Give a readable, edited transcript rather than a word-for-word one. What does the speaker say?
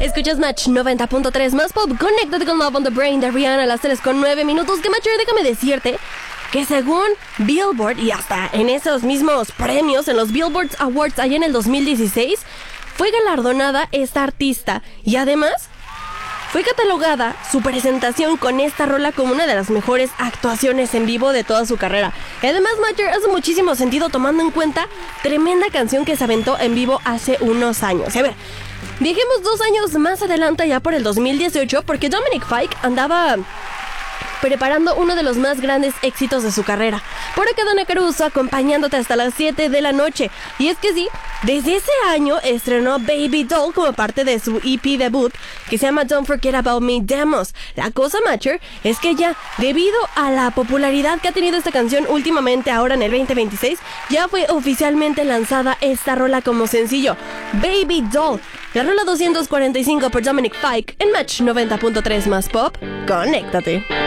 Escuchas Match 90.3 más pop. Conéctate con Love on the Brain de Rihanna a las 3:09. Que Matcher, déjame decirte que según Billboard y hasta en esos mismos premios, en los Billboard Awards allá en el 2016, fue galardonada esta artista y además fue catalogada su presentación con esta rola como una de las mejores actuaciones en vivo de toda su carrera. Y además, Matcher, hace muchísimo sentido tomando en cuenta tremenda canción que se aventó en vivo hace unos años. Y a ver, viajemos 2 años más adelante, ya por el 2018, porque Dominic Fike andaba preparando uno de los más grandes éxitos de su carrera. Por acá Dana Caruso acompañándote hasta las 7 de la noche. Y es que sí, desde ese año estrenó Baby Doll como parte de su EP debut que se llama Don't Forget About Me Demos. La cosa, Matcher, es que ya, debido a la popularidad que ha tenido esta canción últimamente, ahora en el 2026, ya fue oficialmente lanzada esta rola como sencillo, Baby Doll. La rola 245 por Dominic Fike en Match 90.3 más pop. Conéctate.